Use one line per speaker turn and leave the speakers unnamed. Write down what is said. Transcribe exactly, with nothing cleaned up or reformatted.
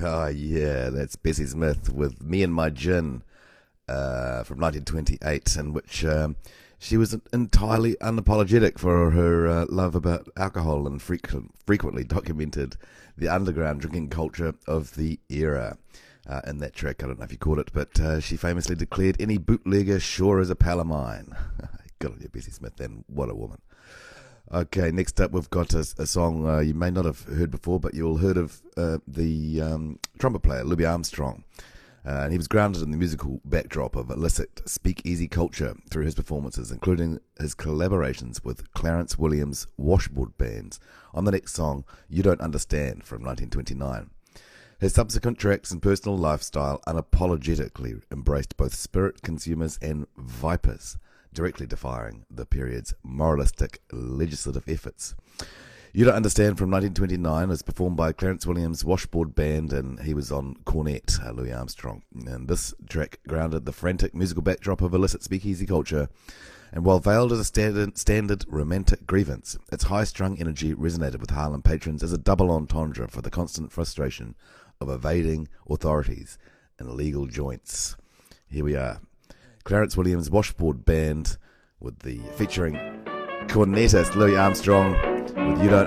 Oh, yeah, that's Bessie Smith with Me and My Gin uh, from nineteen twenty-eight, in which um, she was entirely unapologetic for her uh, love about alcohol and frequent, frequently documented the underground drinking culture of the era. Uh, in that track, I don't know if you caught it, but uh, she famously declared any bootlegger sure as a pal of mine. Good on you, Bessie Smith, then. What a woman. Okay, next up we've got a, a song uh, you may not have heard before, but you'll heard of uh, the um, trumpet player, Louis Armstrong. Uh, and he was grounded in the musical backdrop of illicit speakeasy culture through his performances, including his collaborations with Clarence Williams' Washboard Bands on the next song, You Don't Understand, from nineteen twenty-nine. His subsequent tracks and personal lifestyle unapologetically embraced both spirit consumers and vipers, directly defying the period's moralistic legislative efforts. You Don't Understand from nineteen twenty-nine was performed by Clarence Williams' Washboard Band, and he was on cornet, uh, Louis Armstrong. And this track grounded the frantic musical backdrop of illicit speakeasy culture, and while veiled as a standard, standard romantic grievance, its high-strung energy resonated with Harlem patrons as a double entendre for the constant frustration of evading authorities and illegal joints. Here we are. Clarence Williams' Washboard Band with the featuring cornetist Louis Armstrong with You Don't